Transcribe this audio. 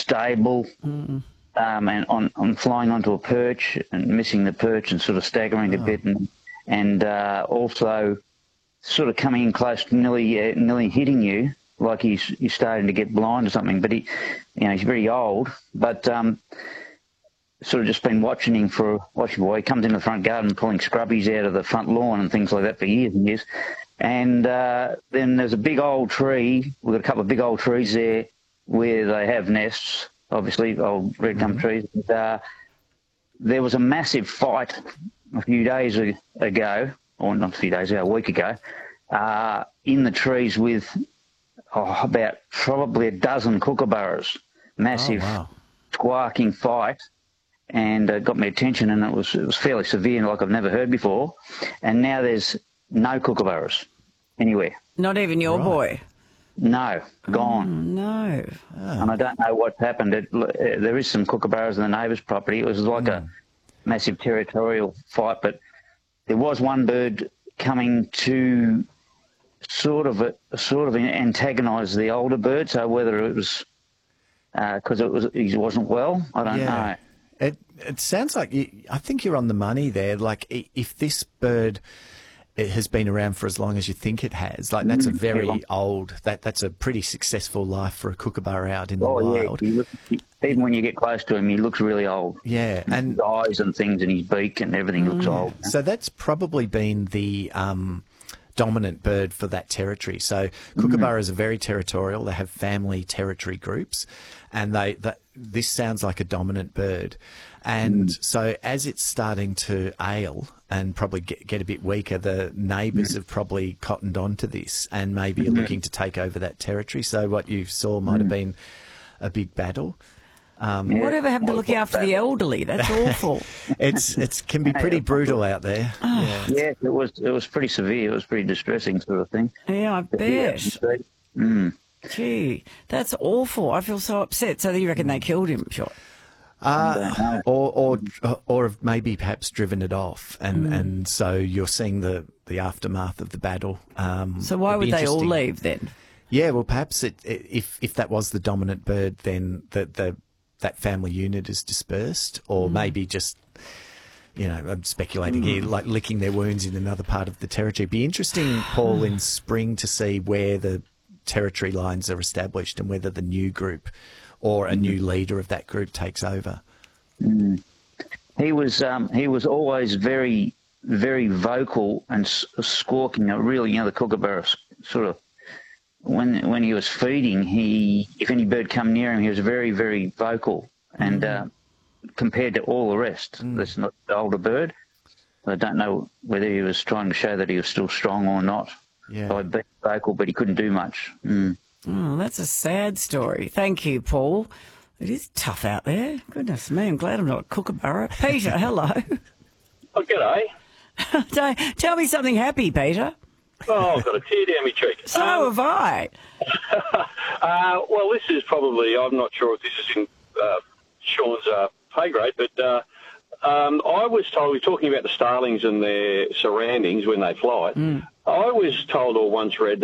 unstable, and on flying onto a perch and missing the perch and sort of staggering a bit, and also sort of coming in close to nearly hitting you, like he's starting to get blind or something. But he's very old, but sort of just been watching him he comes into the front garden pulling scrubbies out of the front lawn and things like that for years and years. And then there's a big old tree. We've got a couple of big old trees there where they have nests, obviously, old red gum trees. And, there was a massive fight a few days ago, or not a few days ago, a week ago, in the trees with about probably a dozen kookaburras. Massive squawking fight. And got my attention, and it was fairly severe, like I've never heard before. And now there's no kookaburras anywhere. Not even your boy? No, gone. Oh, no. Oh. And I don't know what's happened. There is some kookaburras on the neighbour's property. It was like a massive territorial fight, but there was one bird coming to sort of antagonise the older bird. So whether it was because he wasn't well, I don't know. It sounds like I think you're on the money there. Like if this bird it has been around for as long as you think it has, like that's a very old. That's a pretty successful life for a kookaburra out in the wild. Yeah. Even when you get close to him, he looks really old. Yeah, and his eyes and things, and his beak and everything looks old. So that's probably been the dominant bird for that territory. So kookaburras are very territorial. They have family territory groups, and this sounds like a dominant bird. And so as it's starting to ail and probably get a bit weaker, the neighbours have probably cottoned on to this and maybe are looking to take over that territory. So what you saw might have been a big battle. Whatever happened to looking after the elderly? That's awful. It can be pretty brutal out there. Oh. Yeah, it was pretty severe. It was pretty distressing sort of thing. Yeah, I bet. Gee, that's awful. I feel so upset. So you reckon they killed him, sure? Or have maybe perhaps driven it off, and so you're seeing the aftermath of the battle. So why would they all leave then? Yeah, well, perhaps if that was the dominant bird, then that family unit is dispersed, or maybe just, I'm speculating here, like licking their wounds in another part of the territory. It'd be interesting, Paul, in spring to see where the territory lines are established and whether the new group or a new leader of that group takes over. He was always very, very vocal and squawking. Really, the kookaburra sort of, when he was feeding, if any bird come near him, he was very, very vocal, and compared to all the rest. That's not the older bird. I don't know whether he was trying to show that he was still strong or not. By being vocal, but he couldn't do much. Oh, that's a sad story. Thank you, Paul. It is tough out there. Goodness me, I'm glad I'm not a kookaburra. Peter, hello. Oh, g'day. Tell me something happy, Peter. Oh, I've got a tear down my cheek. So have I. Well, this is probably, I'm not sure if this is in Sean's pay grade, but I was told, we're talking about the starlings and their surroundings when they fly. I was told or once read